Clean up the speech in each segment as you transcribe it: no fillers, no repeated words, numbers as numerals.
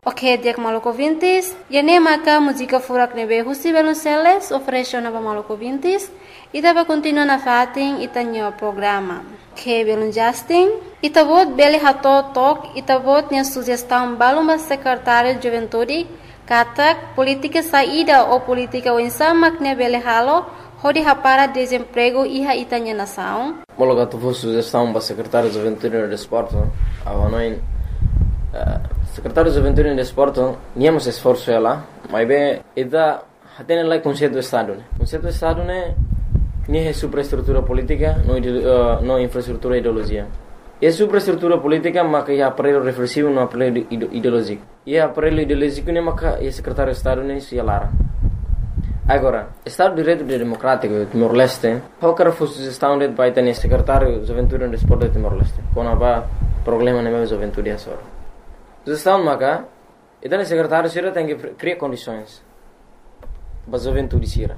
Ok, dia Maluco Vintis. Yane maka música furak nebe Husi Belunceles oferece na Maluco Vintis. Ita vai continuar na fating itanyo programa. Que belum Justin. Ita vot beli hato tok. Ita vot nia sugestão baluma secretário de juventude. Katak política saída ou política wensamak ne beli halo. Hodi hapara desemprego iha itanyo nação. Mologa tu vou sugestão para secretário de juventude e desporto. Avanoin secretário de juventude e desporto, niamos esforço ela, mas bem, ida tem lá conceito do Estado, né? Conceito do Estado né, nem é superestrutura política, não infraestrutura ideologia. É superestrutura política, mas é aparelho reflexivo, não aparelho ideológico. E aparelho ideológico né, mas é secretário de Estado né, se alara. Agora, Estado de Direito Democrático Timor-Leste, qualquer sugestão de vai ter secretário de juventude e desporto de Timor-Leste, quando há problema na minha juventude é só. Sugestão maka, então o secretário Sira tem que criar condições para a juventude Sira.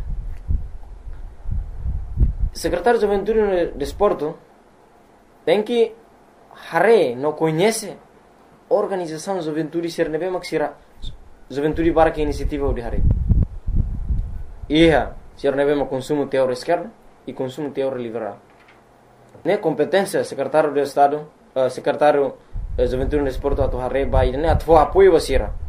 O secretário de juventude e desporto tem que não conhece a organização de juventude Sira, não é mesmo que Sira juventude para que iniciativa de Hare. Sira não é mesmo consumo teórico esquerdo e consumo teórico liberal. Né competência secretário do Estado, secretário juventude e desporto atu Hare vai, né atu apoio Sira.